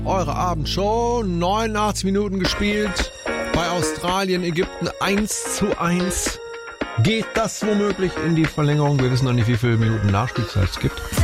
Eure Abendshow, 89 Minuten gespielt. Bei Australien, Ägypten 1:1. Geht das womöglich in die Verlängerung? Wir wissen noch nicht, wie viele Minuten Nachspielzeit es gibt.